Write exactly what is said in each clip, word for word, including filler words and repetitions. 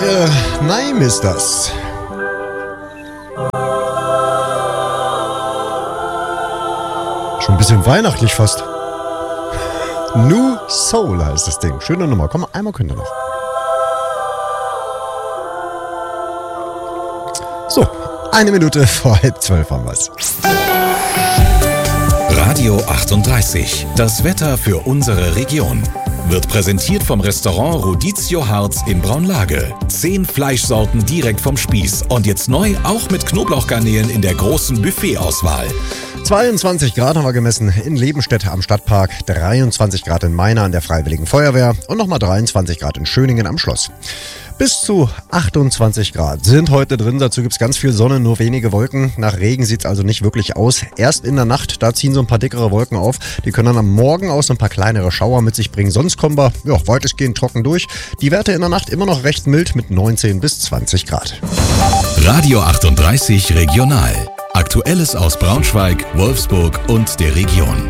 Äh, nein ist das. Schon ein bisschen weihnachtlich fast. New Soul heißt das Ding. Schöne Nummer. Komm, einmal könnt ihr noch. So, eine Minute vor halb zwölf haben wir's. Radio achtunddreißig. Das Wetter für unsere Region. Wird präsentiert vom Restaurant Rodizio Harz in Braunlage. Zehn Fleischsorten direkt vom Spieß. Und jetzt neu auch mit Knoblauchgarnelen in der großen Buffetauswahl. zweiundzwanzig Grad haben wir gemessen in Lebenstedt am Stadtpark, dreiundzwanzig Grad in Meiner an der Freiwilligen Feuerwehr und nochmal dreiundzwanzig Grad in Schöningen am Schloss. Bis zu achtundzwanzig Grad sind heute drin, dazu gibt es ganz viel Sonne, nur wenige Wolken. Nach Regen sieht es also nicht wirklich aus. Erst in der Nacht, da ziehen so ein paar dickere Wolken auf. Die können dann am Morgen aus ein paar kleinere Schauer mit sich bringen. Sonst kommen wir ja, weitestgehend trocken durch. Die Werte in der Nacht immer noch recht mild mit neunzehn bis zwanzig Grad. Radio achtunddreißig Regional. Aktuelles aus Braunschweig, Wolfsburg und der Region.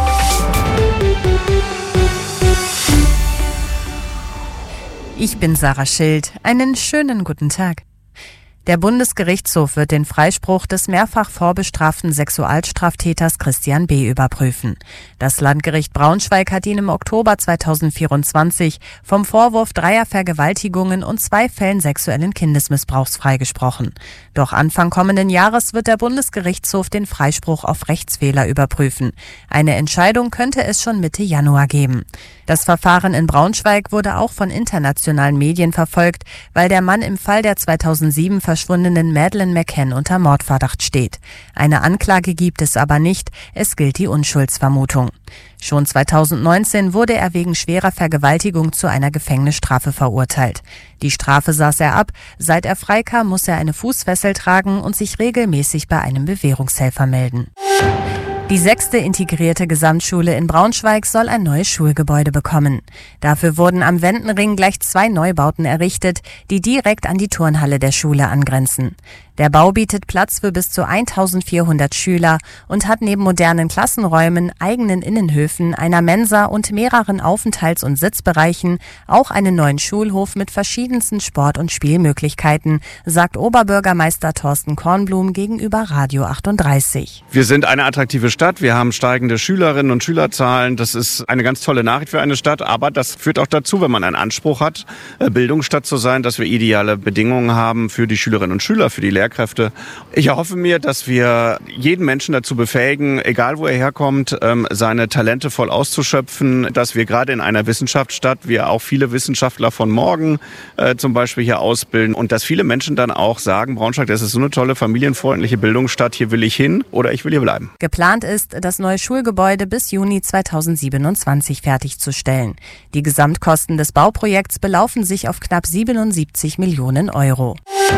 Ich bin Sarah Schild. Einen schönen guten Tag. Der Bundesgerichtshof wird den Freispruch des mehrfach vorbestraften Sexualstraftäters Christian B. überprüfen. Das Landgericht Braunschweig hat ihn im Oktober zweitausendvierundzwanzig vom Vorwurf dreier Vergewaltigungen und zwei Fällen sexuellen Kindesmissbrauchs freigesprochen. Doch Anfang kommenden Jahres wird der Bundesgerichtshof den Freispruch auf Rechtsfehler überprüfen. Eine Entscheidung könnte es schon Mitte Januar geben. Das Verfahren in Braunschweig wurde auch von internationalen Medien verfolgt, weil der Mann im Fall der zweitausendsieben verschwundenen Madeleine McCann unter Mordverdacht steht. Eine Anklage gibt es aber nicht, es gilt die Unschuldsvermutung. Schon zweitausendneunzehn wurde er wegen schwerer Vergewaltigung zu einer Gefängnisstrafe verurteilt. Die Strafe saß er ab, seit er freikam, muss er eine Fußfessel tragen und sich regelmäßig bei einem Bewährungshelfer melden. Die sechste integrierte Gesamtschule in Braunschweig soll ein neues Schulgebäude bekommen. Dafür wurden am Wendenring gleich zwei Neubauten errichtet, die direkt an die Turnhalle der Schule angrenzen. Der Bau bietet Platz für bis zu eintausendvierhundert Schüler und hat neben modernen Klassenräumen, eigenen Innenhöfen, einer Mensa und mehreren Aufenthalts- und Sitzbereichen auch einen neuen Schulhof mit verschiedensten Sport- und Spielmöglichkeiten, sagt Oberbürgermeister Thorsten Kornblum gegenüber Radio achtunddreißig. Wir sind eine attraktive Stadt, wir haben steigende Schülerinnen und Schülerzahlen. Das ist eine ganz tolle Nachricht für eine Stadt, aber das führt auch dazu, wenn man einen Anspruch hat, Bildungsstadt zu sein, dass wir ideale Bedingungen haben für die Schülerinnen und Schüler, für die Lehrkräfte. Ich erhoffe mir, dass wir jeden Menschen dazu befähigen, egal wo er herkommt, seine Talente voll auszuschöpfen, dass wir gerade in einer Wissenschaftsstadt, wir auch viele Wissenschaftler von morgen äh, zum Beispiel hier ausbilden und dass viele Menschen dann auch sagen, Braunschweig, das ist so eine tolle familienfreundliche Bildungsstadt, hier will ich hin oder ich will hier bleiben. Geplant ist, das neue Schulgebäude bis Juni zweitausendsiebenundzwanzig fertigzustellen. Die Gesamtkosten des Bauprojekts belaufen sich auf knapp siebenundsiebzig Millionen Euro.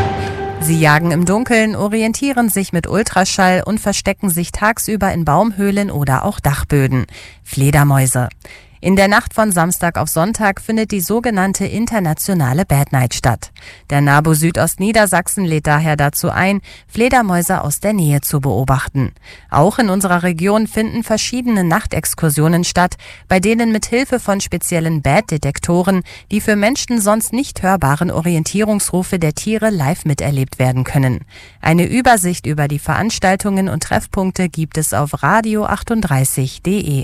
Sie jagen im Dunkeln, orientieren sich mit Ultraschall und verstecken sich tagsüber in Baumhöhlen oder auch Dachböden. Fledermäuse. In der Nacht von Samstag auf Sonntag findet die sogenannte internationale Bad Night statt. Der NABU Südostniedersachsen lädt daher dazu ein, Fledermäuse aus der Nähe zu beobachten. Auch in unserer Region finden verschiedene Nachtexkursionen statt, bei denen mit Hilfe von speziellen Bad-Detektoren die für Menschen sonst nicht hörbaren Orientierungsrufe der Tiere live miterlebt werden können. Eine Übersicht über die Veranstaltungen und Treffpunkte gibt es auf radio achtunddreißig punkt de.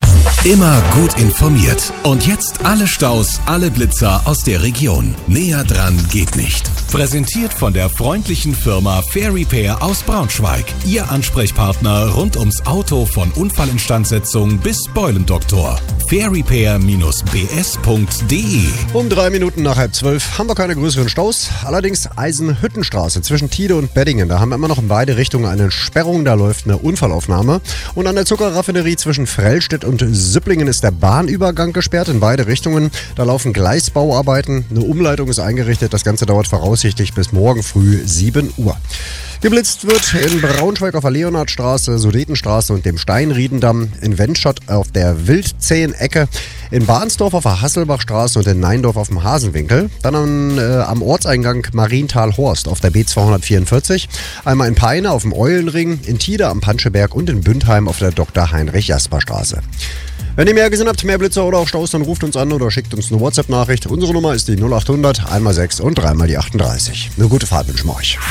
Immer gut informiert. Und jetzt alle Staus, alle Blitzer aus der Region. Näher dran geht nicht. Präsentiert von der freundlichen Firma Fair Repair aus Braunschweig. Ihr Ansprechpartner rund ums Auto von Unfallinstandsetzung bis Beulendoktor. fair repair Bindestrich b s punkt de. Um drei Minuten nach halb zwölf haben wir keine größeren Staus. Allerdings Eisenhüttenstraße zwischen Tide und Beddingen. Da haben wir immer noch in beide Richtungen eine Sperrung. Da läuft eine Unfallaufnahme. Und an der Zuckerraffinerie zwischen Frellstedt und Süpplingen ist der Bahnübergang gesperrt in beide Richtungen. Da laufen Gleisbauarbeiten. Eine Umleitung ist eingerichtet. Das Ganze dauert voraussichtlich bis morgen früh sieben Uhr. Geblitzt wird in Braunschweig auf der Leonhardstraße, Sudetenstraße und dem Steinriedendamm, in Wendschott auf der Wildzehen-Ecke, in Bahnsdorf auf der Hasselbachstraße und in Neindorf auf dem Hasenwinkel. Dann an, äh, am Ortseingang Marienthal-Horst auf der B zweihundertvierundvierzig. Einmal in Peine auf dem Eulenring, in Tida am Panscheberg und in Bündheim auf der Doktor Heinrich-Jasper-Straße. Wenn ihr mehr gesehen habt, mehr Blitzer oder auch Staus, dann ruft uns an oder schickt uns eine WhatsApp-Nachricht. Unsere Nummer ist die null acht hundert, einmal sechs und dreimal die achtunddreißig. Eine gute Fahrt wünschen wir euch.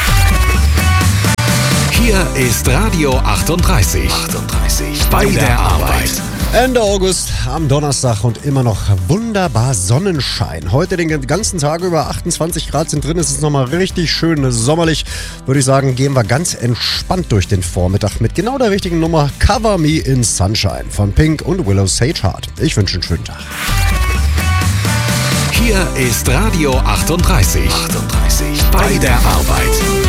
Hier ist Radio achtunddreißig. achtunddreißig. Bei der Arbeit. Ende August am Donnerstag und immer noch wunderbar Sonnenschein. Heute den ganzen Tag über achtundzwanzig Grad sind drin. Es ist nochmal richtig schön sommerlich. Würde ich sagen, gehen wir ganz entspannt durch den Vormittag mit genau der richtigen Nummer Cover Me in Sunshine von Pink und Willow Sage Heart. Ich wünsche einen schönen Tag. Hier ist Radio achtunddreißig. achtunddreißig. Bei der Arbeit.